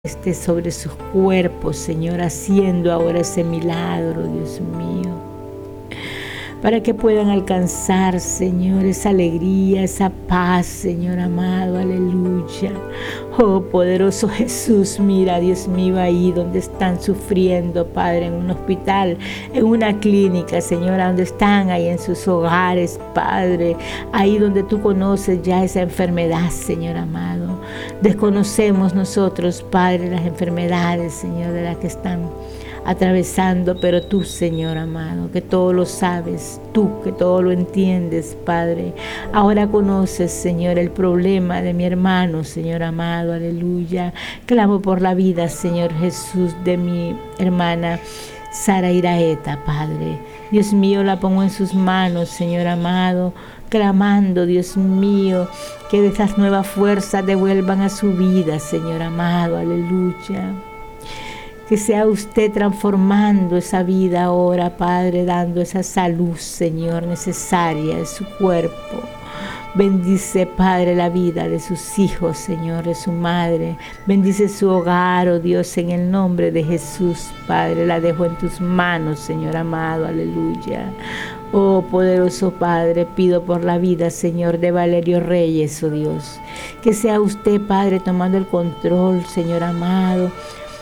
esté sobre sus cuerpos, Señor, haciendo ahora ese milagro, Dios mío, para que puedan alcanzar, Señor, esa alegría, esa paz, Señor amado, aleluya. Oh, poderoso Jesús, mira, Dios mío, ahí donde están sufriendo, Padre, en un hospital, en una clínica, Señora, donde están ahí en sus hogares, Padre, ahí donde tú conoces ya esa enfermedad, Señor amado. Desconocemos nosotros, Padre, las enfermedades, Señor, de las que están atravesando, pero tú, Señor amado, que todo lo sabes, tú que todo lo entiendes, Padre, ahora conoces, Señor, el problema de mi hermano, Señor amado, aleluya. Clamo por la vida, Señor Jesús, de mi hermana Sara Iraeta, Padre. Dios mío, la pongo en sus manos, Señor amado, clamando, Dios mío, que esas nuevas fuerzas devuelvan a su vida, Señor amado, aleluya. Que sea usted transformando esa vida ahora, Padre, dando esa salud, Señor, necesaria de su cuerpo. Bendice, Padre, la vida de sus hijos, Señor, de su madre. Bendice su hogar, oh Dios, en el nombre de Jesús, Padre. La dejo en tus manos, Señor amado, aleluya. Oh, poderoso Padre, pido por la vida, Señor, de Valerio Reyes, oh Dios. Que sea usted, Padre, tomando el control, Señor amado,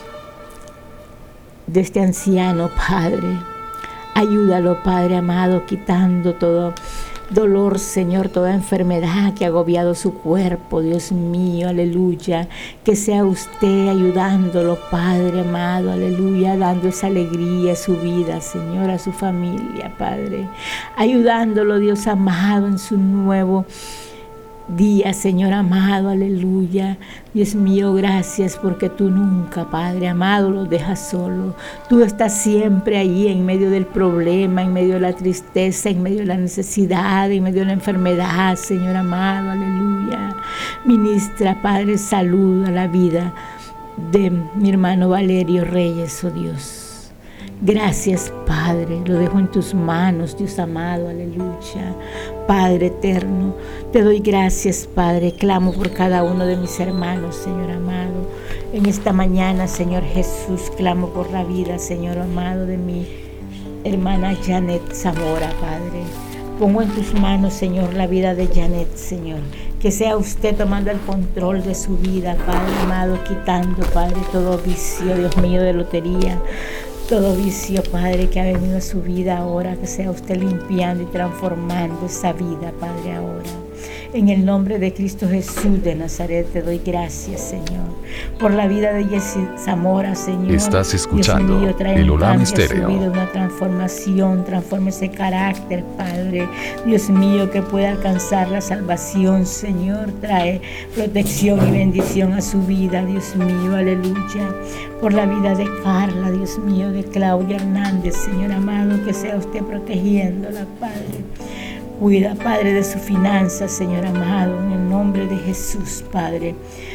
de este anciano, Padre. Ayúdalo, Padre amado, quitando todo dolor, Señor, toda enfermedad que ha agobiado su cuerpo, Dios mío, aleluya. Que sea usted ayudándolo, Padre amado, aleluya, dando esa alegría a su vida, Señor, a su familia, Padre. Ayudándolo, Dios amado, en su nuevo día, Señor amado, aleluya. Dios mío, gracias porque tú nunca, Padre amado, lo dejas solo. Tú estás siempre allí en medio del problema, en medio de la tristeza, en medio de la necesidad, en medio de la enfermedad, Señor amado, aleluya. Ministra, Padre, salud a la vida de mi hermano Valerio Reyes, oh Dios. Gracias, Padre, lo dejo en tus manos, Dios amado, aleluya. Padre eterno, te doy gracias, Padre, clamo por cada uno de mis hermanos, Señor amado. En esta mañana, Señor Jesús, clamo por la vida, Señor amado, de mi hermana Janet Zamora, Padre. Pongo en tus manos, Señor, la vida de Janet, Señor. Que sea usted tomando el control de su vida, Padre amado, quitando, Padre, todo vicio, Dios mío, de lotería. Todo vicio, Padre, que ha venido a su vida ahora, que sea usted limpiando y transformando esa vida, Padre, ahora. En el nombre de Cristo Jesús de Nazaret te doy gracias, Señor, por la vida de Jessie Zamora, Señor. Estás escuchando el Olam Estéreo. Su vida, una transformación, transforma ese carácter, Padre. Dios mío, que pueda alcanzar la salvación, Señor. Trae protección y bendición a su vida, Dios mío, aleluya. Por la vida de Carla, Dios mío, de Claudia Hernández, Señor amado, que sea usted protegiéndola, Padre. Cuida, Padre, de sus finanzas, Señor amado, en el nombre de Jesús, Padre.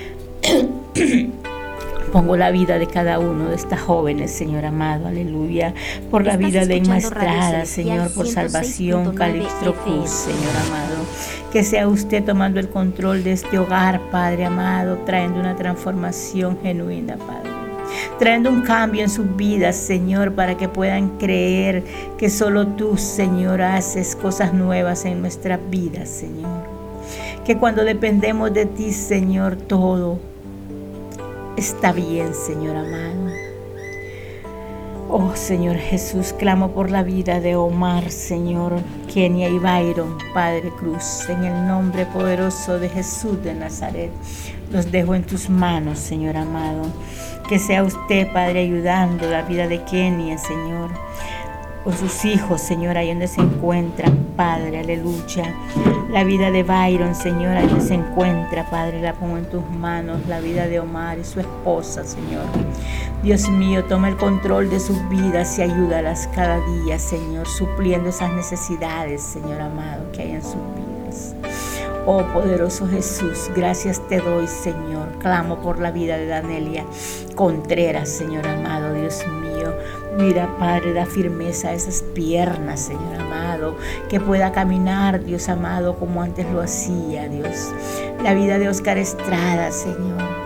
Pongo la vida de cada uno de estas jóvenes, Señor amado, aleluya. Por la vida de Inma Estrada, Señor, por salvación, Calixto Cruz, Señor amado. Que sea usted tomando el control de este hogar, Padre amado, trayendo una transformación genuina, Padre. Trayendo un cambio en sus vidas, Señor, para que puedan creer que solo tú, Señor, haces cosas nuevas en nuestras vidas, Señor. Que cuando dependemos de ti, Señor, todo está bien, Señor amado. Oh, Señor Jesús, clamo por la vida de Omar, Señor, Kenia y Byron, Padre Cruz, en el nombre poderoso de Jesús de Nazaret. Los dejo en tus manos, Señor amado. Que sea usted, Padre, ayudando la vida de Kenia, Señor, con sus hijos, Señor, ahí donde se encuentran, Padre, aleluya. La vida de Byron, Señor, ahí donde se encuentra, Padre, la pongo en tus manos. La vida de Omar y su esposa, Señor. Dios mío, toma el control de sus vidas y ayúdalas cada día, Señor, supliendo esas necesidades, Señor amado, que hay en sus vidas. Oh, poderoso Jesús, gracias te doy, Señor. Clamo por la vida de Danelia Contreras, Señor amado, Dios mío. Mira, Padre, da firmeza a esas piernas, Señor amado, que pueda caminar, Dios amado, como antes lo hacía, Dios. La vida de Oscar Estrada, Señor.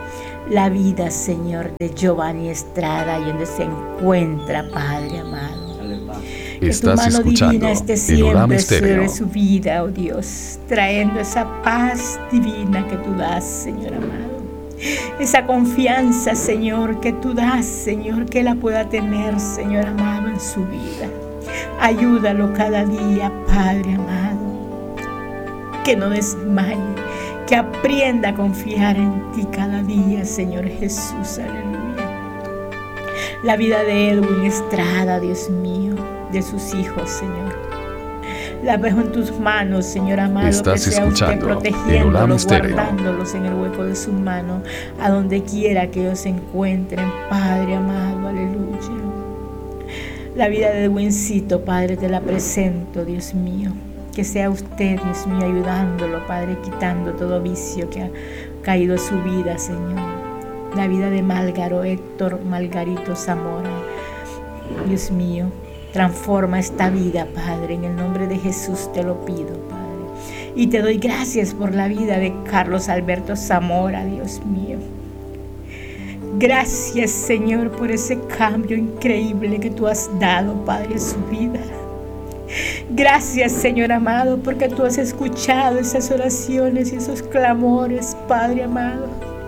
la vida, Señor, de Giovanni Estrada, y donde se encuentra, Padre amado. Que tu mano divina esté siempre sobre su vida, oh Dios, trayendo esa paz divina que tú das, Señor amado. Esa confianza, Señor, que tú das, Señor, que la pueda tener, Señor amado, en su vida. Ayúdalo cada día, Padre amado. Que no desmaye, que aprenda a confiar en ti cada día, Señor Jesús, aleluya. La vida de Edwin Estrada, Dios mío, de sus hijos, Señor. La dejo en tus manos, Señor amado. Estás que sea usted protegiéndolos, guardándolos en el hueco de su mano, a donde quiera que ellos se encuentren, Padre amado, aleluya. La vida de Edwincito, Padre, te la presento, Dios mío. Que sea usted, Dios mío, ayudándolo, Padre, quitando todo vicio que ha caído en su vida, Señor. La vida de Málgaro, Héctor Malgarito Zamora, Dios mío. Transforma esta vida, Padre, en el nombre de Jesús te lo pido, Padre. Y te doy gracias por la vida de Carlos Alberto Zamora, Dios mío. Gracias, Señor, por ese cambio increíble que tú has dado, Padre, en su vida. Gracias, Señor amado, porque tú has escuchado esas oraciones y esos clamores, Padre amado.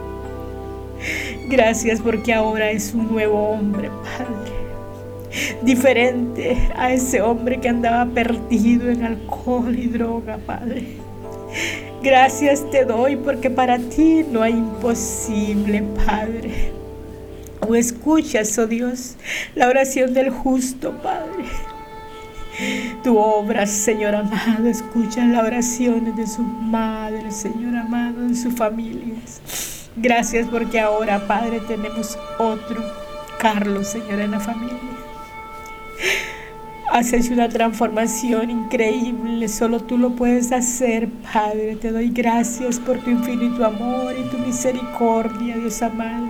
Gracias porque ahora es un nuevo hombre, Padre. Diferente a ese hombre que andaba perdido en alcohol y droga, Padre. Gracias te doy porque para ti no hay imposible, Padre. O escuchas, oh Dios, la oración del justo, Padre. Tu obra, Señor amado, escucha las oraciones de sus madres, Señor amado, de sus familias. Gracias porque ahora, Padre, tenemos otro Carlos, Señor, en la familia. Has hecho una transformación increíble, solo tú lo puedes hacer, Padre. Te doy gracias por tu infinito amor y tu misericordia, Dios amado.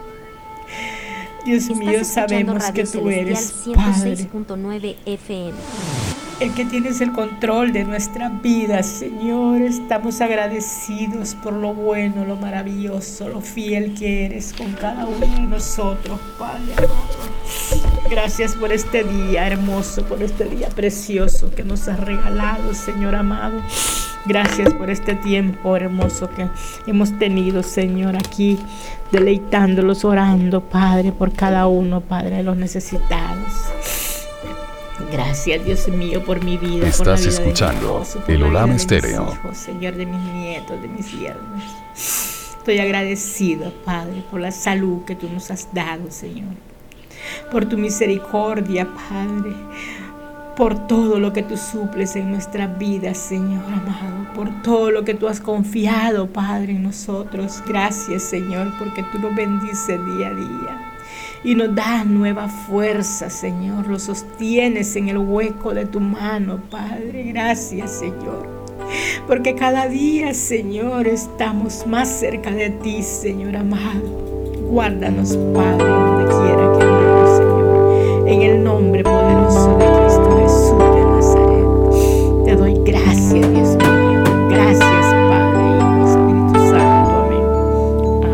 Dios mío, sabemos que tú eres, Padre, 106.9 FM. el que tienes el control de nuestra vida, Señor. Estamos agradecidos por lo bueno, lo maravilloso, lo fiel que eres con cada uno de nosotros, Padre. Gracias por este día hermoso, por este día precioso que nos has regalado, Señor amado. Gracias por este tiempo hermoso que hemos tenido, Señor, aquí, deleitándolos, orando, Padre, por cada uno, Padre, de los necesitados. Gracias, Dios mío, por mi vida. Estás por la vida escuchando de mi esposo, por el la vida Olam de mis Estéreo. hijos, Señor, de mis nietos, de mis yernos. Estoy agradecido, Padre, por la salud que tú nos has dado, Señor. Por tu misericordia, Padre. Por todo lo que tú suples en nuestras vidas, Señor amado. Por todo lo que tú has confiado, Padre, en nosotros. Gracias, Señor, porque tú nos bendices día a día. Y nos das nueva fuerza, Señor. Lo sostienes en el hueco de tu mano, Padre. Gracias, Señor. Porque cada día, Señor, estamos más cerca de ti, Señor amado. Guárdanos, Padre, donde quiera que andemos, Señor. En el nombre poderoso de Cristo Jesús de Nazaret. Te doy gracias, Dios mío. Gracias, Padre, y Espíritu Santo. Amén.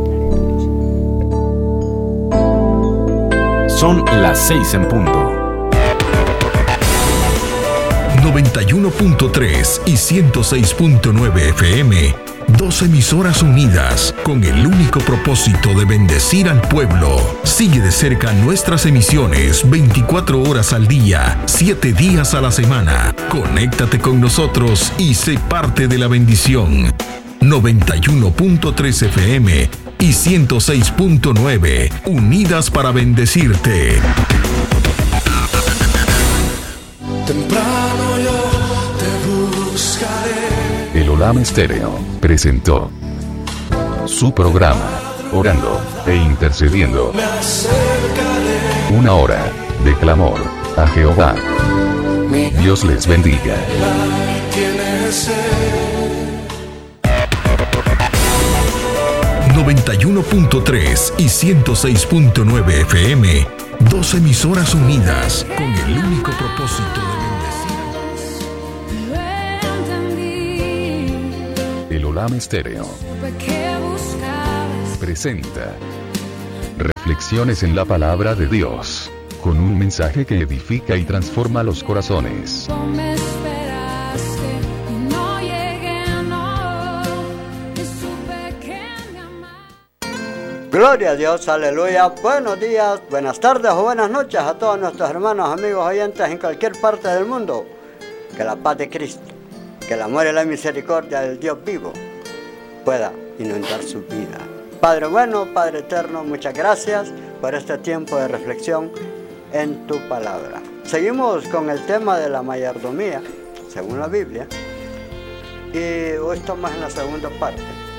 Amén. Son las 6 en punto. 91.3 y 106.9 FM, dos emisoras unidas con el único propósito de bendecir al pueblo. Sigue de cerca nuestras emisiones 24 horas al día, 7 días a la semana. Conéctate con nosotros y sé parte de la bendición. 91.3 FM y 106.9, unidas para bendecirte. Temprano yo te buscaré. El Olam Estéreo presentó su programa Orando e Intercediendo. Me acercaré. Una hora de clamor a Jehová. Dios les bendiga. Tiene sed. 91.3 y 106.9 FM, dos emisoras unidas con el único propósito de bendecir. El Olam Estéreo. Supe que buscabas presenta Reflexiones en la Palabra de Dios, con un mensaje que edifica y transforma los corazones. Gloria a Dios, aleluya. Buenos días, buenas tardes o buenas noches a todos nuestros hermanos, amigos, oyentes en cualquier parte del mundo. Que la paz de Cristo, que el amor y la misericordia del Dios vivo pueda inundar su vida. Padre bueno, Padre eterno, muchas gracias por este tiempo de reflexión en tu palabra. Seguimos con el tema de la mayordomía, según la Biblia, y hoy estamos en la segunda parte.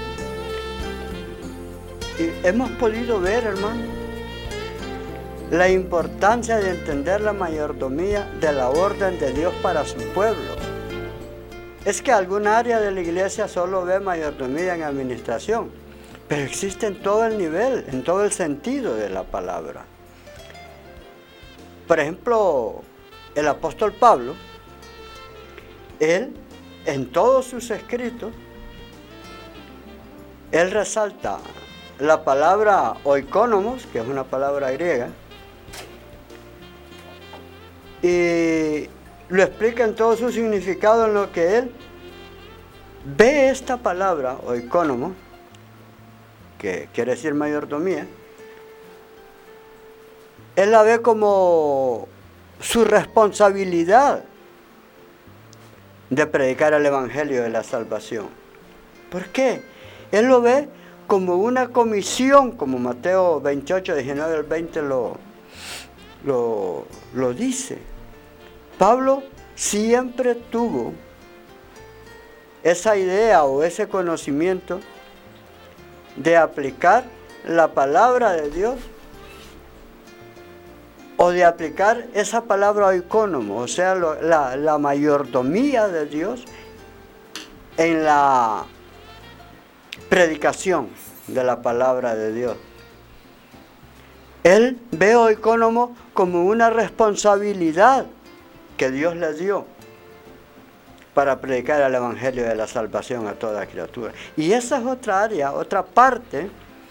Y hemos podido ver, hermano, la importancia de entender la mayordomía de la orden de Dios para su pueblo. Es que alguna área de la iglesia solo ve mayordomía en administración, pero existe en todo el nivel, en todo el sentido de la palabra. Por ejemplo, el apóstol Pablo, él en todos sus escritos, él resalta la palabra oikonomos, que es una palabra griega, y lo explica en todo su significado, en lo que él ve esta palabra oikonomos, que quiere decir mayordomía. Él la ve como su responsabilidad de predicar el evangelio de la salvación. ¿Por qué? Él lo ve como una comisión, como Mateo 28, 19 al 20 lo dice. Pablo siempre tuvo esa idea o ese conocimiento de aplicar la palabra de Dios, o de aplicar esa palabra oikonomo, o sea, la mayordomía de Dios en la predicación de la palabra de Dios. Él ve oikonomo como una responsabilidad que Dios le dio para predicar el evangelio de la salvación a toda criatura. Y esa es otra área, otra parte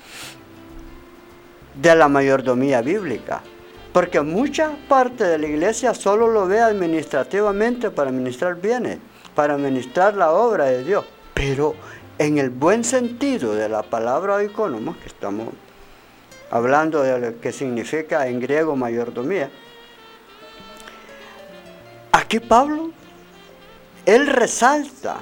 de la mayordomía bíblica. Porque mucha parte de la iglesia solo lo ve administrativamente para administrar bienes, para administrar la obra de Dios. Pero en el buen sentido de la palabra oikonomos, que estamos hablando de lo que significa en griego mayordomía, aquí Pablo, él resalta,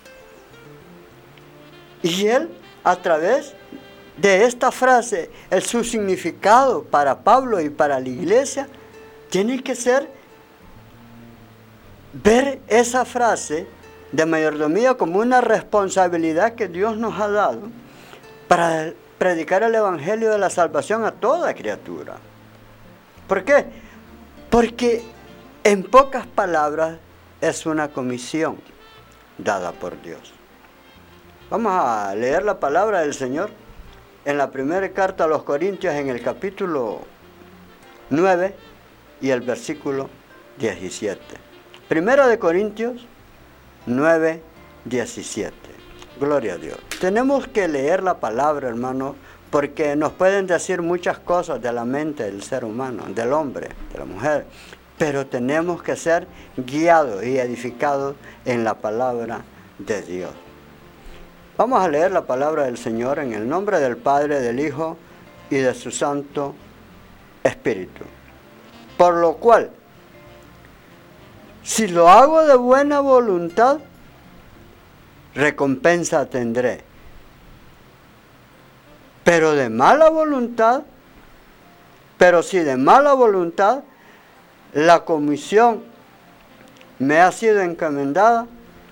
y él a través de esta frase, su significado para Pablo y para la iglesia, tiene que ser ver esa frase de mayordomía como una responsabilidad que Dios nos ha dado para predicar el evangelio de la salvación a toda criatura. ¿Por qué? Porque en pocas palabras es una comisión dada por Dios. Vamos a leer la palabra del Señor en la primera carta a los Corintios, en el capítulo 9 y el versículo 17. Primera de Corintios 9, 17. Gloria a Dios. Tenemos que leer la palabra, hermano, porque nos pueden decir muchas cosas de la mente del ser humano, del hombre, de la mujer, pero tenemos que ser guiados y edificados en la palabra de Dios. Vamos a leer la palabra del Señor en el nombre del Padre, del Hijo y de su Santo Espíritu. Por lo cual, si lo hago de buena voluntad, recompensa tendré. Pero si de mala voluntad, la comisión me ha sido encomendada,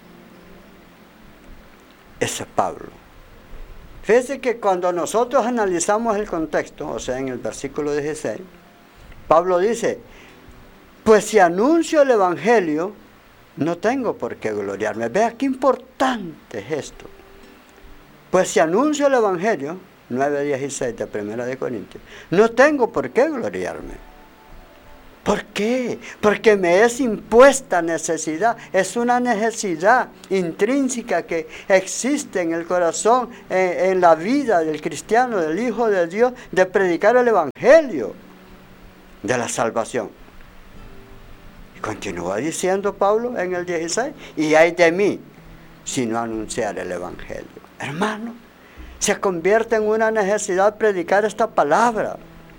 ese es Pablo. Fíjense que cuando nosotros analizamos el contexto, o sea, en el versículo 16, Pablo dice, pues si anuncio el evangelio, no tengo por qué gloriarme. Vea qué importante es esto. Pues si anuncio el evangelio, 9:16 de Primera de Corintios, no tengo por qué gloriarme. ¿Por qué? Porque me es impuesta necesidad. Es una necesidad intrínseca que existe en el corazón, en la vida del cristiano, del Hijo de Dios, de predicar el Evangelio de la salvación. Y continúa diciendo Pablo en el 16, y ay de mí si no anunciar el Evangelio. Hermano, se convierte en una necesidad predicar esta palabra.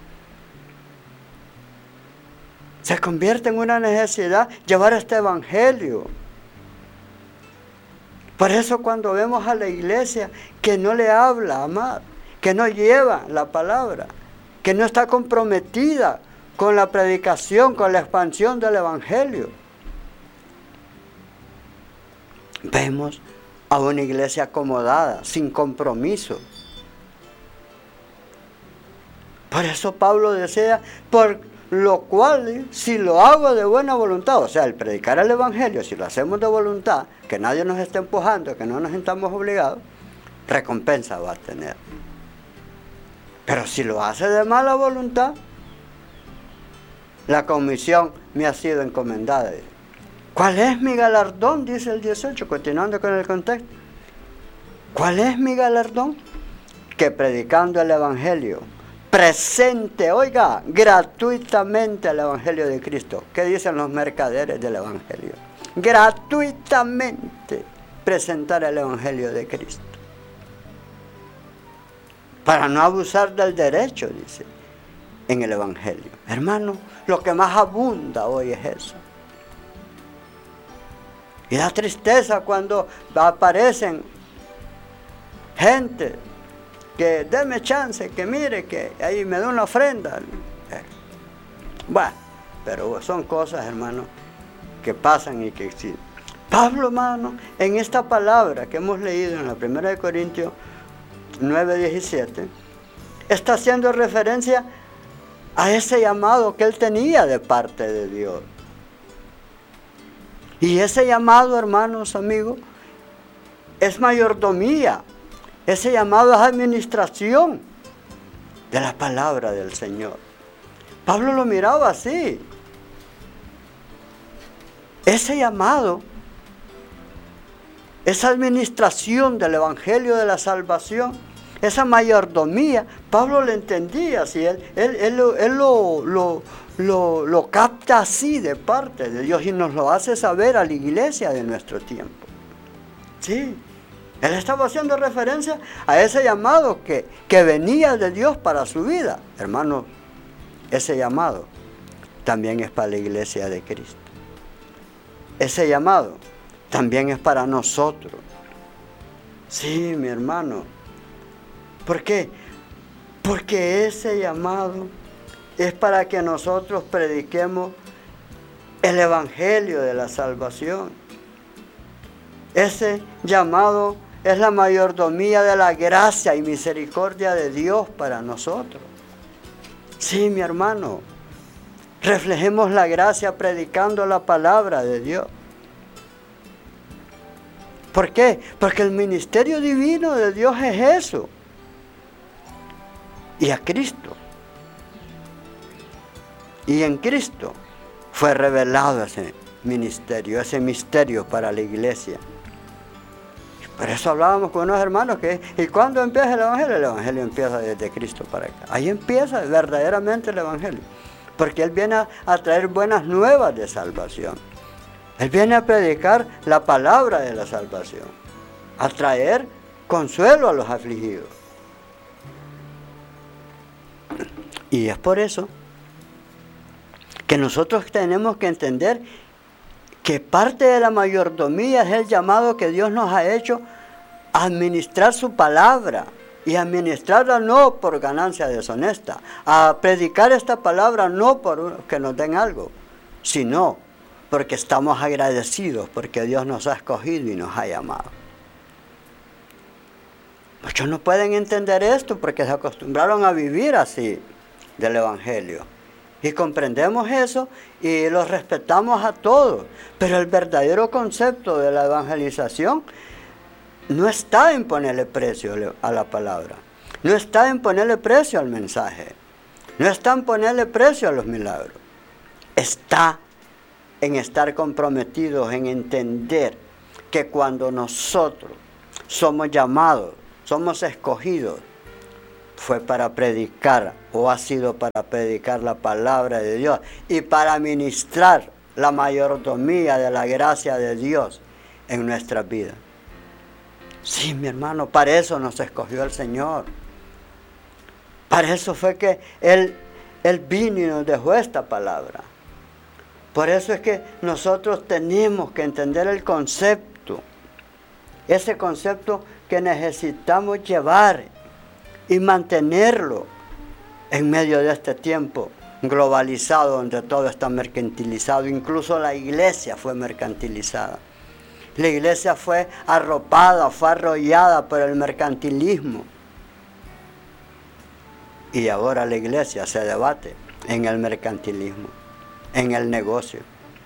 Se convierte en una necesidad llevar este Evangelio. Por eso cuando vemos a la iglesia que no le habla, amar, que no lleva la palabra, que no está comprometida con la predicación, con la expansión del Evangelio, vemos a una iglesia acomodada, sin compromiso. Por eso Pablo decía, por lo cual, si lo hago de buena voluntad, o sea, el predicar el Evangelio, si lo hacemos de voluntad, que nadie nos esté empujando, que no nos estamos obligados, recompensa va a tener. Pero si lo hace de mala voluntad, la comisión me ha sido encomendada. ¿Cuál es mi galardón? Dice el 18, continuando con el contexto. ¿Cuál es mi galardón? Que predicando el Evangelio, presente, oiga, gratuitamente el Evangelio de Cristo. ¿Qué dicen los mercaderes del Evangelio? Gratuitamente presentar el Evangelio de Cristo. Para no abusar del derecho, dice, en el Evangelio. Hermano, lo que más abunda hoy es eso. Y da tristeza cuando aparecen gente que deme chance, que mire, que ahí me da una ofrenda. Bueno, pero son cosas, hermano, que pasan y que existen. Pablo, hermano, en esta palabra que hemos leído en la 1 de Corintios 9:17, está haciendo referencia a ese llamado que él tenía de parte de Dios. Y ese llamado, hermanos, amigos, es mayordomía. Ese llamado es administración de la palabra del Señor. Pablo lo miraba así. Ese llamado, esa administración del Evangelio de la salvación, esa mayordomía, Pablo lo entendía así. Él lo capta así de parte de Dios y nos lo hace saber a la iglesia de nuestro tiempo. Sí. Él estaba haciendo referencia a ese llamado que venía de Dios para su vida. Hermanos, ese llamado también es para la iglesia de Cristo. Ese llamado también es para nosotros. Sí, mi hermano. ¿Por qué? Porque ese llamado es para que nosotros prediquemos el Evangelio de la salvación. Ese llamado es la mayordomía de la gracia y misericordia de Dios para nosotros. Sí, mi hermano, reflejemos la gracia predicando la palabra de Dios. ¿Por qué? Porque el ministerio divino de Dios es eso. Y a Cristo. Y en Cristo fue revelado ese ministerio, ese misterio para la iglesia. Por eso hablábamos con unos hermanos que, ¿y cuándo empieza el Evangelio? El Evangelio empieza desde Cristo para acá. Ahí empieza verdaderamente el Evangelio. Porque Él viene a traer buenas nuevas de salvación. Él viene a predicar la palabra de la salvación. A traer consuelo a los afligidos. Y es por eso que nosotros tenemos que entender que parte de la mayordomía es el llamado que Dios nos ha hecho a administrar su palabra y administrarla no por ganancia deshonesta, a predicar esta palabra no por que nos den algo, sino porque estamos agradecidos porque Dios nos ha escogido y nos ha llamado. Muchos no pueden entender esto porque se acostumbraron a vivir así del Evangelio. Y comprendemos eso y los respetamos a todos. Pero el verdadero concepto de la evangelización no está en ponerle precio a la palabra. No está en ponerle precio al mensaje. No está en ponerle precio a los milagros. está en estar comprometidos, en entender que cuando nosotros somos llamados, somos escogidos, fue para predicar o ha sido para predicar la palabra de Dios y para ministrar la mayordomía de la gracia de Dios en nuestras vidas. Sí, mi hermano, para eso nos escogió el Señor. Para eso fue que Él vino y nos dejó esta palabra. Por eso es que nosotros tenemos que entender el concepto, ese concepto que necesitamos llevar y mantenerlo en medio de este tiempo globalizado donde todo está mercantilizado. Incluso la iglesia fue mercantilizada. La iglesia fue arropada, fue arrollada por el mercantilismo. Y ahora la iglesia se debate en el mercantilismo, en el negocio.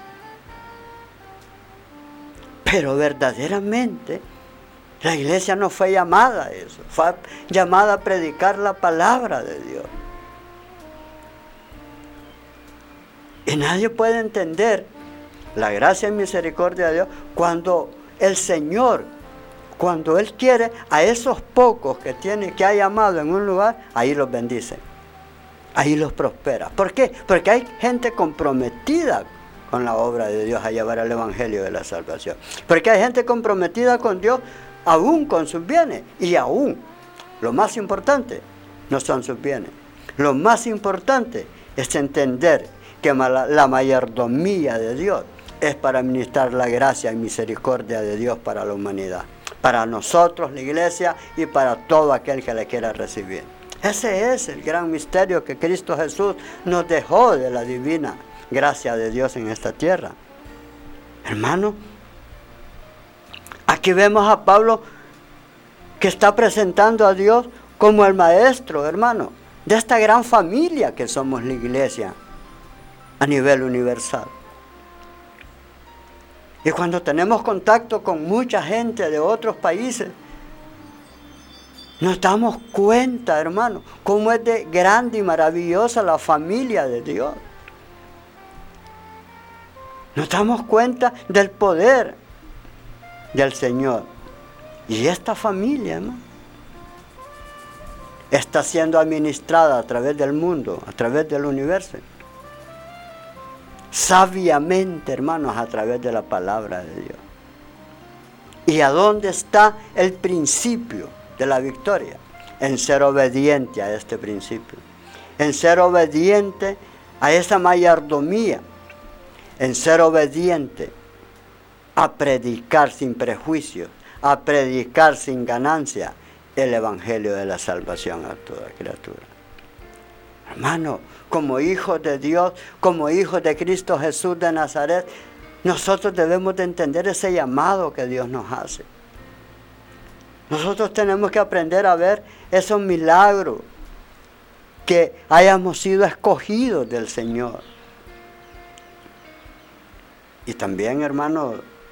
Pero verdaderamente la iglesia no fue llamada a eso, fue llamada a predicar la palabra de Dios. Y nadie puede entender la gracia y misericordia de Dios cuando el Señor, cuando Él quiere a esos pocos que ha llamado en un lugar, ahí los bendice, ahí los prospera. ¿Por qué? Porque hay gente comprometida con la obra de Dios a llevar el evangelio de la salvación. Porque hay gente comprometida con Dios aún con sus bienes. Y aún, lo más importante no son sus bienes. Lo más importante es entender que la mayordomía de Dios es para ministrar la gracia y misericordia de Dios para la humanidad. Para nosotros, la iglesia, y para todo aquel que le quiera recibir. Ese es el gran misterio que Cristo Jesús nos dejó de la divina gracia de Dios en esta tierra. Hermano, aquí vemos a Pablo que está presentando a Dios como el maestro, hermano, de esta gran familia que somos la iglesia a nivel universal. Y cuando tenemos contacto con mucha gente de otros países, nos damos cuenta, hermano, cómo es de grande y maravillosa la familia de Dios. Nos damos cuenta del poder del Señor. Y esta familia, hermano, está siendo administrada a través del mundo, a través del universo. Sabiamente, hermanos, a través de la palabra de Dios. ¿Y a dónde está el principio de la victoria? En ser obediente a este principio. En ser obediente a esa mayordomía. En ser obediente a predicar sin prejuicios, a predicar sin ganancia el evangelio de la salvación a toda criatura. Hermano, como hijos de Dios, como hijos de Cristo Jesús de Nazaret, nosotros debemos de entender ese llamado que Dios nos hace. Nosotros tenemos que aprender a ver esos milagros, que hayamos sido escogidos del Señor. Y también, hermano,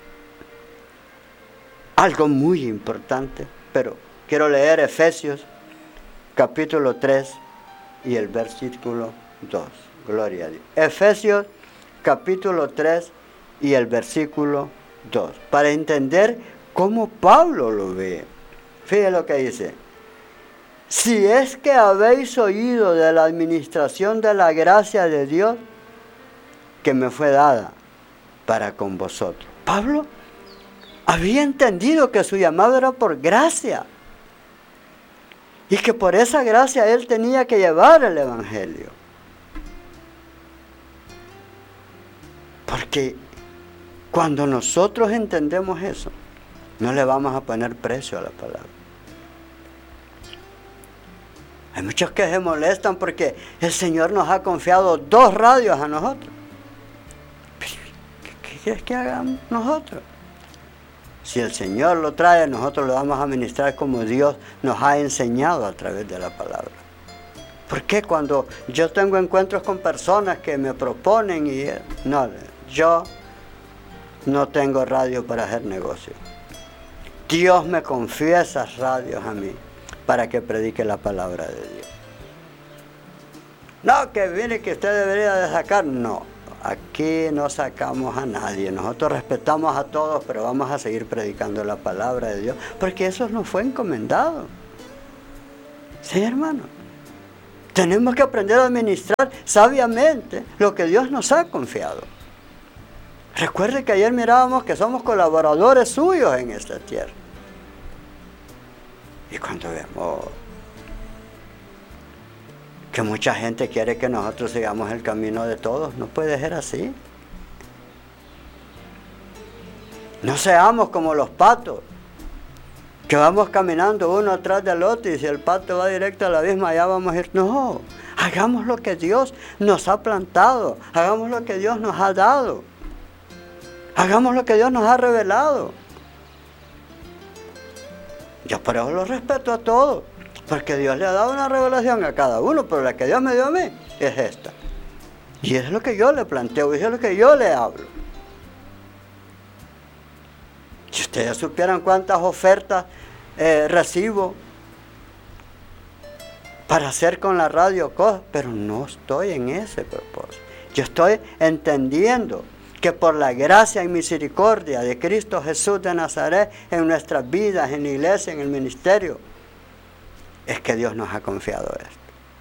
algo muy importante, pero quiero leer Efesios capítulo 3 y el versículo 2. Gloria a Dios. Efesios capítulo 3 y el versículo 2. Para entender cómo Pablo lo ve. Fíjense lo que dice. Si es que habéis oído de la administración de la gracia de Dios que me fue dada para con vosotros. Pablo había entendido que su llamado era por gracia. Y que por esa gracia él tenía que llevar el evangelio. Porque cuando nosotros entendemos eso, no le vamos a poner precio a la palabra. Hay muchos que se molestan porque el Señor nos ha confiado 2 radios a nosotros. ¿Qué quieres que hagamos nosotros? Si el Señor lo trae, nosotros lo vamos a ministrar como Dios nos ha enseñado a través de la palabra. ¿Por qué cuando yo tengo encuentros con personas que me proponen y no, yo no tengo radio para hacer negocio? Dios me confía esas radios a mí para que predique la palabra de Dios. No, que viene que usted debería de sacar, no. aquí no sacamos a nadie. Nosotros respetamos a todos, pero vamos a seguir predicando la palabra de Dios, porque eso nos fue encomendado. Sí, hermano. Tenemos que aprender a administrar sabiamente lo que Dios nos ha confiado. Recuerde que ayer mirábamos que somos colaboradores suyos en esta tierra. Y cuando vemos que mucha gente quiere que nosotros sigamos el camino de todos, no puede ser así. No seamos como los patos, que vamos caminando uno atrás del otro, y si el pato va directo al abismo, allá vamos a ir. No, hagamos lo que Dios nos ha plantado, hagamos lo que Dios nos ha dado, hagamos lo que Dios nos ha revelado. Yo por eso lo respeto a todos, porque Dios le ha dado una revelación a cada uno, pero la que Dios me dio a mí es esta. Y es lo que yo le planteo, y es lo que yo le hablo. Si ustedes supieran cuántas ofertas recibo para hacer con la radio cosas, pero no estoy en ese propósito. Yo estoy entendiendo que por la gracia y misericordia de Cristo Jesús de Nazaret en nuestras vidas, en la iglesia, en el ministerio, es que Dios nos ha confiado esto.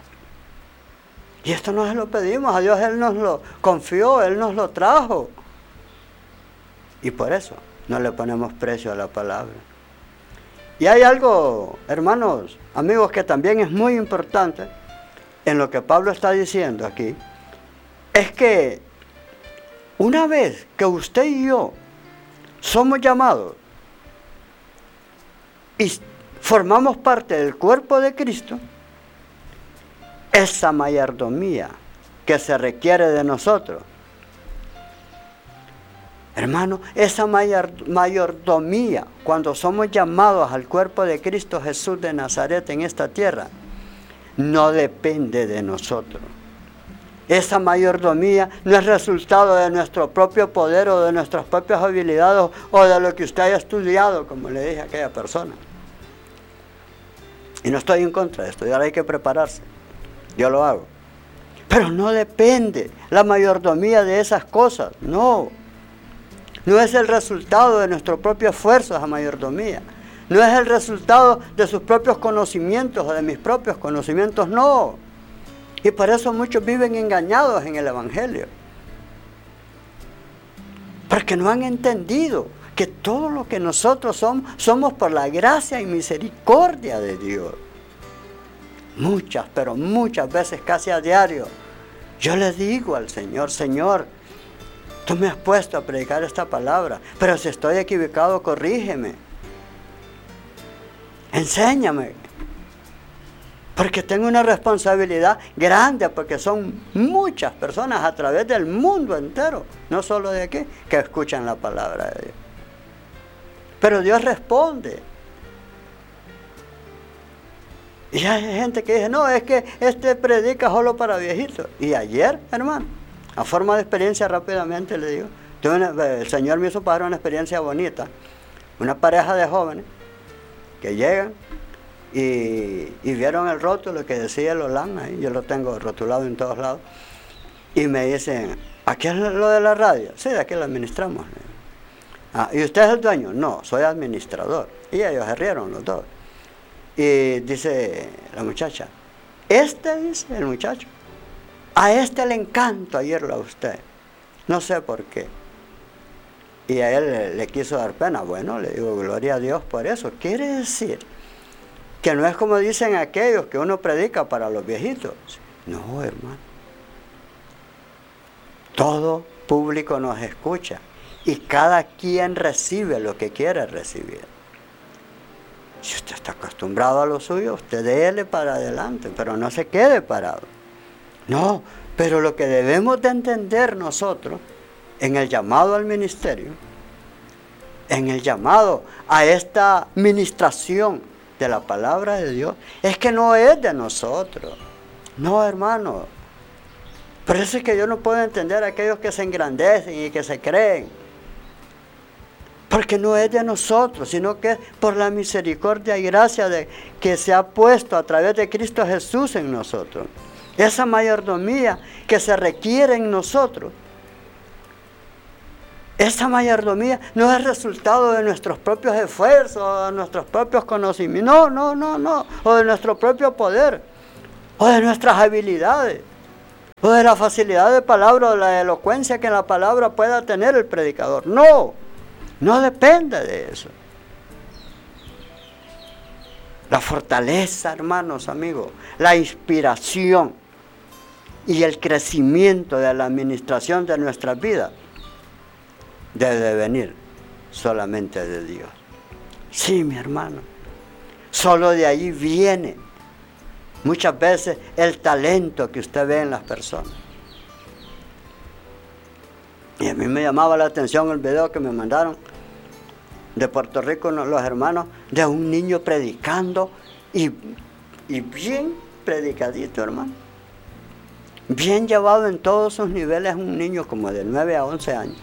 Y esto no se lo pedimos a Dios, Él nos lo confió, Él nos lo trajo. Y por eso no le ponemos precio a la palabra. Y hay algo, hermanos, amigos, que también es muy importante en lo que Pablo está diciendo aquí, es que una vez que usted y yo somos llamados y formamos parte del cuerpo de Cristo, esa mayordomía que se requiere de nosotros, hermano, esa mayordomía, cuando somos llamados al cuerpo de Cristo Jesús de Nazaret en esta tierra, no depende de nosotros. Esa mayordomía no es resultado de nuestro propio poder o de nuestras propias habilidades o de lo que usted haya estudiado, como le dije a aquella persona. Y no estoy en contra de esto, ahora hay que prepararse. Yo lo hago. Pero no depende la mayordomía de esas cosas, no. No es el resultado de nuestro propio esfuerzo esa mayordomía. No es el resultado de sus propios conocimientos o de mis propios conocimientos, no. Y por eso muchos viven engañados en el Evangelio. Porque no han entendido que todo lo que nosotros somos por la gracia y misericordia de Dios. Muchas, pero muchas veces, casi a diario, yo le digo al Señor, Señor, tú me has puesto a predicar esta palabra, pero si estoy equivocado, corrígeme. Enséñame. Porque tengo una responsabilidad grande, porque son muchas personas a través del mundo entero, no solo de aquí, que escuchan la palabra de Dios. Pero Dios responde. Y hay gente que dice, no, es que este predica solo para viejitos. Y ayer, hermano, a forma de experiencia rápidamente le digo, el Señor me hizo pasar una experiencia bonita. Una pareja de jóvenes que llegan y vieron el rótulo que decía el Holán, ahí, yo lo tengo rotulado en todos lados, y me dicen, ¿aquí es lo de la radio? Sí, de aquí lo administramos. ¿Y usted es el dueño? No, soy administrador. Y ellos se rieron los dos. Y dice la muchacha, dice el muchacho, a le encanta oírlo a usted, no sé por qué. Y a él le quiso dar pena. Bueno, le digo, gloria a Dios por eso. Quiere decir que no es como dicen aquellos que uno predica para los viejitos. No, hermano. Todo público nos escucha y cada quien recibe lo que quiere recibir. Si usted está acostumbrado a lo suyo, usted déle para adelante, pero no se quede parado. No, pero lo que debemos de entender nosotros en el llamado al ministerio, en el llamado a esta ministración de la palabra de Dios, es que no es de nosotros. No, hermano. Por eso es que yo no puedo entender a aquellos que se engrandecen y que se creen. Porque no es de nosotros, sino que es por la misericordia y gracia que se ha puesto a través de Cristo Jesús en nosotros. Esa mayordomía que se requiere en nosotros Esa mayordomía no es resultado de nuestros propios esfuerzos, de nuestros propios conocimientos, no, o de nuestro propio poder, o de nuestras habilidades, o de la facilidad de palabra, o de la elocuencia que en la palabra pueda tener el predicador. No depende de eso. La fortaleza, hermanos, amigos, la inspiración y el crecimiento de la administración de nuestras vidas debe de venir solamente de Dios. Sí, mi hermano, solo de ahí viene muchas veces el talento que usted ve en las personas. Y a mí me llamaba la atención el video que me mandaron de Puerto Rico, los hermanos, de un niño predicando y bien predicadito, hermano. Bien llevado en todos sus niveles, un niño como de 9 a 11 años.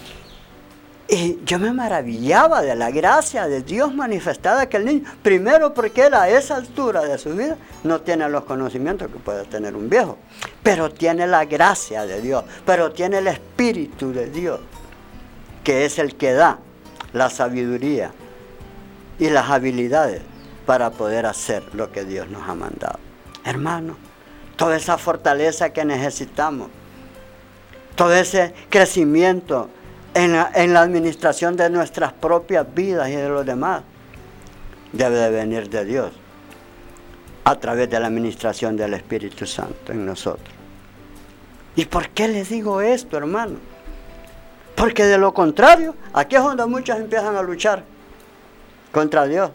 Y yo me maravillaba de la gracia de Dios manifestada que el niño, primero porque él a esa altura de su vida no tiene los conocimientos que puede tener un viejo, pero tiene la gracia de Dios, pero tiene el Espíritu de Dios, que es el que da la sabiduría y las habilidades para poder hacer lo que Dios nos ha mandado. Hermano, toda esa fortaleza que necesitamos, todo ese crecimiento en la administración de nuestras propias vidas y de los demás, debe de venir de Dios a través de la administración del Espíritu Santo en nosotros. ¿Y por qué les digo esto, hermano? Porque de lo contrario, aquí es donde muchos empiezan a luchar contra Dios.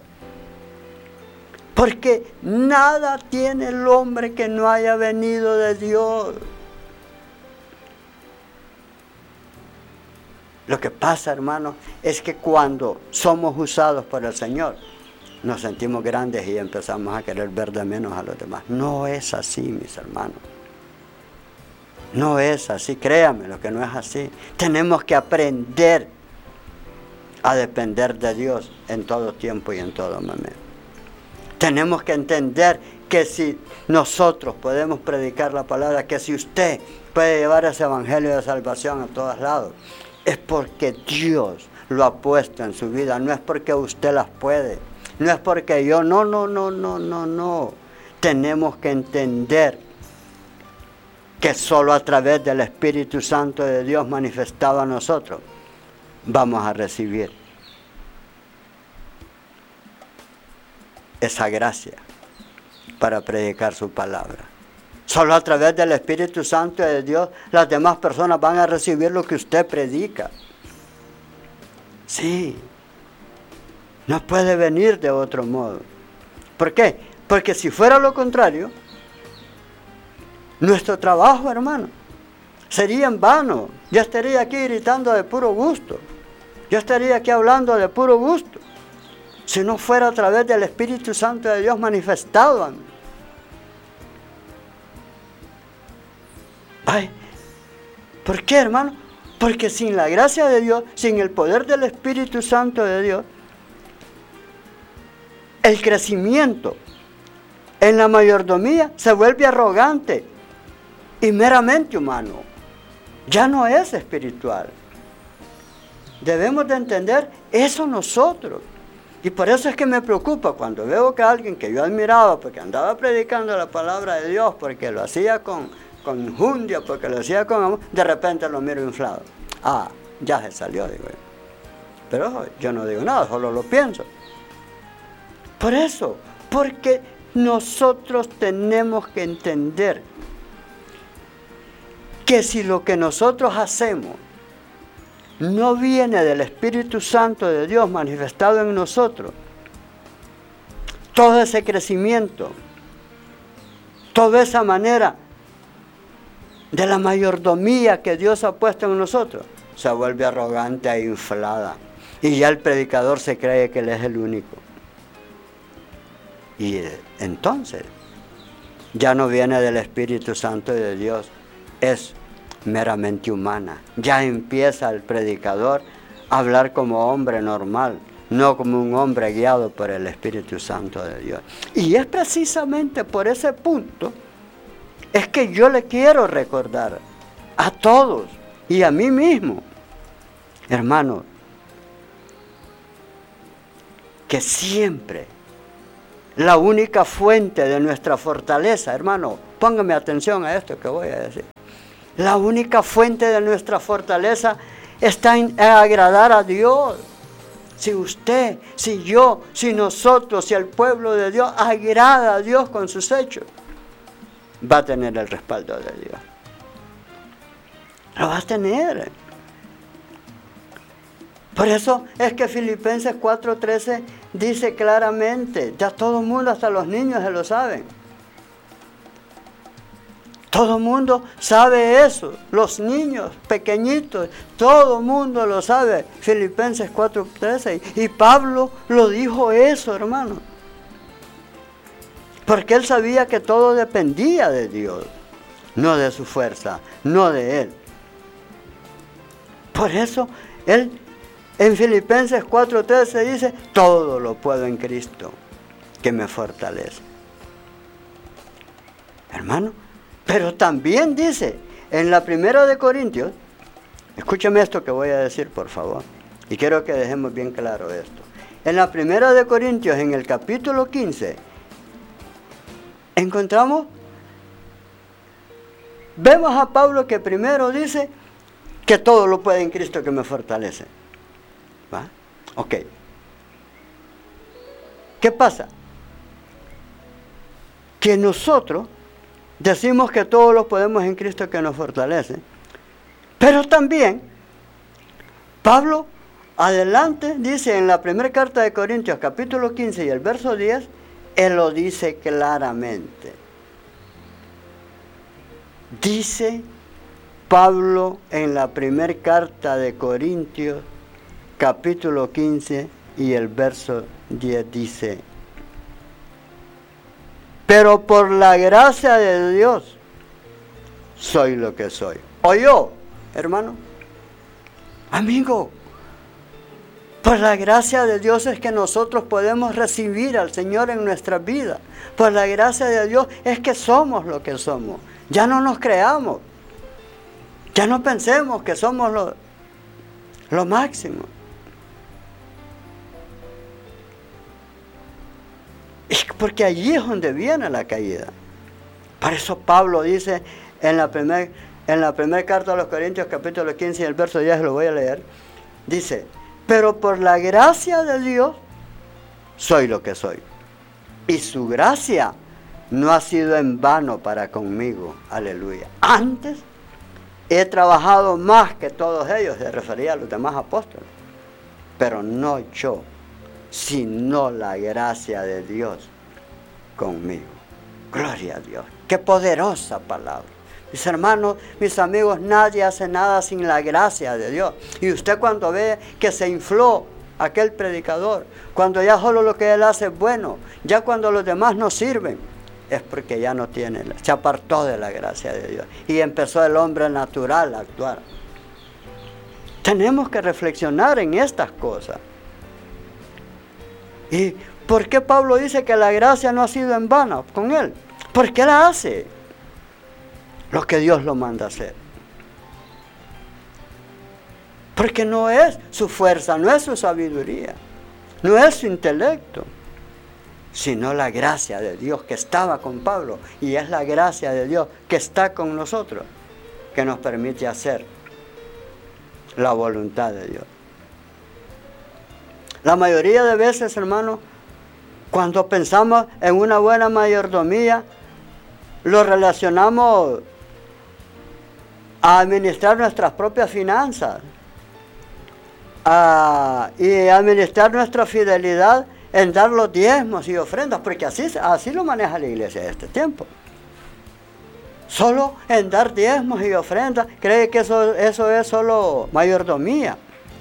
Porque nada tiene el hombre que no haya venido de Dios. Lo que pasa, hermano, es que cuando somos usados por el Señor, nos sentimos grandes y empezamos a querer ver de menos a los demás. No es así, mis hermanos. No es así, créanme, lo que no es así. Tenemos que aprender a depender de Dios en todo tiempo y en todo momento. Tenemos que entender que si nosotros podemos predicar la palabra, que si usted puede llevar ese evangelio de salvación a todos lados, es porque Dios lo ha puesto en su vida, no es porque usted las puede, no es porque yo, no. Tenemos que entender que solo a través del Espíritu Santo de Dios manifestado a nosotros vamos a recibir esa gracia para predicar su palabra. Solo a través del Espíritu Santo de Dios las demás personas van a recibir lo que usted predica. Sí, no puede venir de otro modo. ¿Por qué? Porque si fuera lo contrario, nuestro trabajo, hermano, sería en vano. Yo estaría aquí gritando de puro gusto. Yo estaría aquí hablando de puro gusto. Si no fuera a través del Espíritu Santo de Dios manifestado a mí. Ay, ¿por qué, hermano? Porque sin la gracia de Dios, sin el poder del Espíritu Santo de Dios, el crecimiento en la mayordomía se vuelve arrogante y meramente humano. Ya no es espiritual. Debemos de entender eso nosotros. Y por eso es que me preocupa cuando veo que alguien que yo admiraba, porque andaba predicando la palabra de Dios, porque lo hacía con enjundia, porque lo hacía con amor, de repente lo miro inflado. Ah, ya se salió, digo yo. Pero yo no digo nada, solo lo pienso. Por eso, porque nosotros tenemos que entender que si lo que nosotros hacemos no viene del Espíritu Santo de Dios manifestado en nosotros, todo ese crecimiento, toda esa manera de la mayordomía que Dios ha puesto en nosotros, se vuelve arrogante e inflada. Y ya el predicador se cree que él es el único. Y entonces, ya no viene del Espíritu Santo de Dios, es meramente humana. Ya empieza el predicador a hablar como hombre normal, no como un hombre guiado por el Espíritu Santo de Dios. Y es precisamente por ese punto es que yo le quiero recordar a todos y a mí mismo Hermano, que siempre la única fuente de nuestra fortaleza, hermano, póngame atención a esto que voy a decir. La única fuente de nuestra fortaleza está en agradar a Dios. Si usted, si yo, si nosotros, si el pueblo de Dios agrada a Dios con sus hechos, va a tener el respaldo de Dios. Lo va a tener. Por eso es que Filipenses 4:13 dice claramente, ya todo el mundo, hasta los niños se lo saben. Todo el mundo sabe eso, los niños pequeñitos, todo el mundo lo sabe, Filipenses 4:13. Y Pablo lo dijo eso, hermano. Porque él sabía que todo dependía de Dios, no de su fuerza, no de él. Por eso él en Filipenses 4:13 dice, todo lo puedo en Cristo, que me fortalece. Hermano, pero también dice, en la primera de Corintios, escúchame esto que voy a decir, por favor, y quiero que dejemos bien claro esto. En la primera de Corintios, en el capítulo 15, vemos a Pablo que primero dice que todo lo puede en Cristo que me fortalece. ¿Va? Ok. ¿Qué pasa? Que nosotros decimos que todo lo podemos en Cristo que nos fortalece, pero también Pablo adelante dice en la primera carta de Corintios capítulo 15 y el verso 10, él lo dice claramente. Dice Pablo en la primera carta de Corintios capítulo 15 y el verso 10 dice, pero por la gracia de Dios soy lo que soy. ¿Oyó, hermano? Amigo, por la gracia de Dios es que nosotros podemos recibir al Señor en nuestras vidas. Por la gracia de Dios es que somos lo que somos. Ya no nos creamos. Ya no pensemos que somos lo máximo. Porque allí es donde viene la caída. Por eso Pablo dice en la primera carta a los Corintios capítulo 15 y el verso 10, lo voy a leer, dice, pero por la gracia de Dios soy lo que soy. Y su gracia no ha sido en vano para conmigo. Aleluya. Antes he trabajado más que todos ellos, se refería a los demás apóstoles. Pero no yo, sino la gracia de Dios conmigo. Gloria a Dios. Qué poderosa palabra. Mis hermanos, mis amigos, nadie hace nada sin la gracia de Dios. Y usted cuando ve que se infló aquel predicador, cuando ya solo lo que él hace es bueno, ya cuando los demás no sirven, es porque ya no tiene, se apartó de la gracia de Dios. Y empezó el hombre natural a actuar. Tenemos que reflexionar en estas cosas. ¿Y por qué Pablo dice que la gracia no ha sido en vano con él? Porque él hace lo que Dios lo manda hacer. Porque no es su fuerza, no es su sabiduría, no es su intelecto, sino la gracia de Dios que estaba con Pablo, y es la gracia de Dios que está con nosotros, que nos permite hacer la voluntad de Dios. La mayoría de veces, hermanos, cuando pensamos en una buena mayordomía, lo relacionamos a administrar nuestras propias finanzas y administrar nuestra fidelidad en dar los diezmos y ofrendas, porque así lo maneja la iglesia de este tiempo. Solo en dar diezmos y ofrendas, cree que eso es solo mayordomía.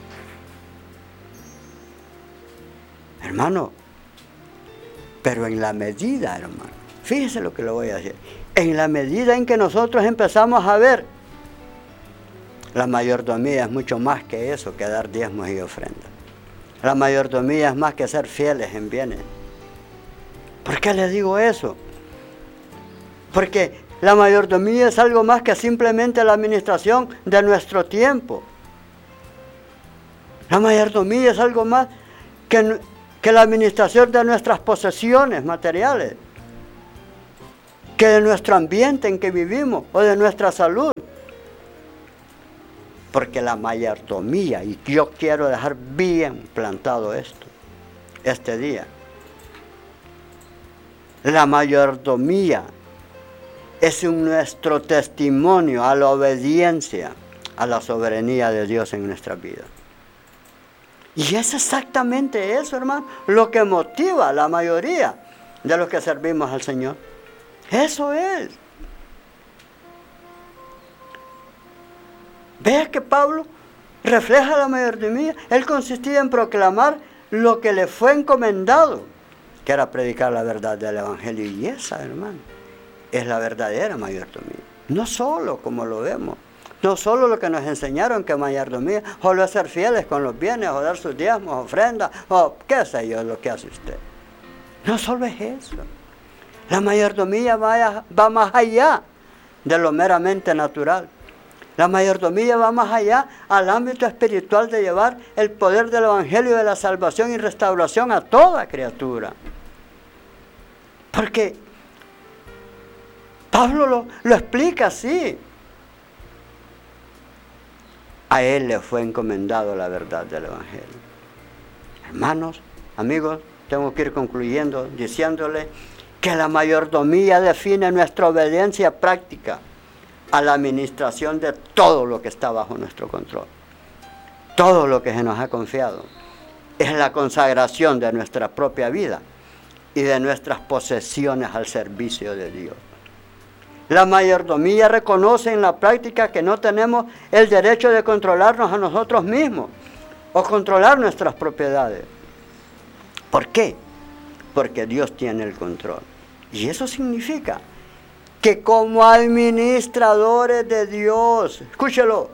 Hermano, pero en la medida, hermano, fíjese lo que le voy a decir, en la medida en que nosotros empezamos a ver, la mayordomía es mucho más que eso, que dar diezmos y ofrendas. La mayordomía es más que ser fieles en bienes. ¿Por qué les digo eso? Porque la mayordomía es algo más que simplemente la administración de nuestro tiempo. La mayordomía es algo más que la administración de nuestras posesiones materiales, que de nuestro ambiente en que vivimos o de nuestra salud. Porque la mayordomía, y yo quiero dejar bien plantado esto, este día, la mayordomía es nuestro testimonio a la obediencia, a la soberanía de Dios en nuestras vidas. Y es exactamente eso, hermano, lo que motiva a la mayoría de los que servimos al Señor. Eso es. Vea que Pablo refleja la mayordomía. Él consistía en proclamar lo que le fue encomendado, que era predicar la verdad del Evangelio. Y esa, hermano, es la verdadera mayordomía. No solo como lo vemos, no solo lo que nos enseñaron que mayordomía, solo es ser fieles con los bienes, o dar sus diezmos, ofrendas, o qué sé yo, lo que hace usted. No solo es eso. La mayordomía va más allá de lo meramente natural. La mayordomía va más allá al ámbito espiritual de llevar el poder del Evangelio de la salvación y restauración a toda criatura. Porque Pablo lo explica así. A él le fue encomendado la verdad del Evangelio. Hermanos, amigos, tengo que ir concluyendo diciéndole que la mayordomía define nuestra obediencia práctica a la administración de todo lo que está bajo nuestro control. Todo lo que se nos ha confiado es la consagración de nuestra propia vida y de nuestras posesiones al servicio de Dios. La mayordomía reconoce en la práctica que no tenemos el derecho de controlarnos a nosotros mismos o controlar nuestras propiedades. ¿Por qué? Porque Dios tiene el control. Y eso significa que como administradores de Dios, escúchelo,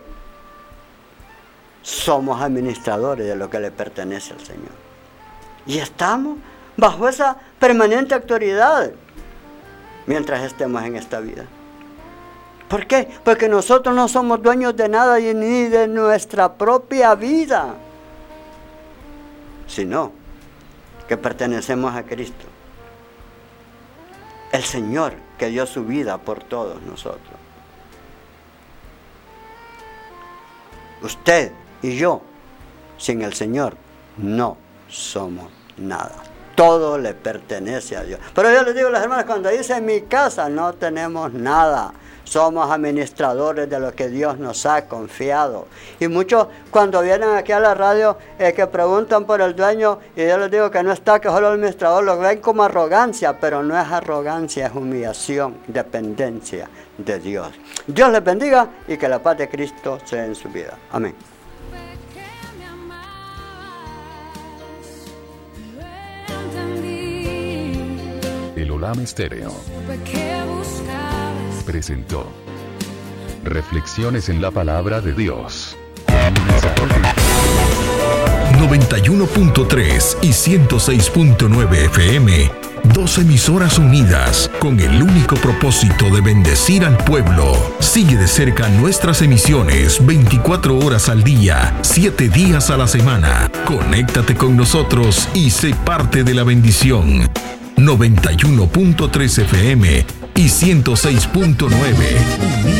somos administradores de lo que le pertenece al Señor. Y estamos bajo esa permanente autoridad mientras estemos en esta vida. ¿Por qué? Porque nosotros no somos dueños de nada ni de nuestra propia vida, sino que pertenecemos a Cristo, el Señor que dio su vida por todos nosotros. Usted y yo, sin el Señor, no somos nada. Todo le pertenece a Dios. Pero yo les digo a las hermanas, cuando dice en mi casa, no tenemos nada. Somos administradores de lo que Dios nos ha confiado. Y muchos cuando vienen aquí a la radio que preguntan por el dueño, y yo les digo que no está, que solo el administrador, lo ven como arrogancia, pero no es arrogancia, es humillación, dependencia de Dios. Dios les bendiga y que la paz de Cristo sea en su vida. Amén. El Olam Estéreo presentó Reflexiones en la Palabra de Dios. 91.3 y 106.9 FM, dos emisoras unidas con el único propósito de bendecir al pueblo. Sigue de cerca nuestras emisiones 24 horas al día, 7 días a la semana. Conéctate con nosotros y sé parte de la bendición. 91.3 FM y 106.9.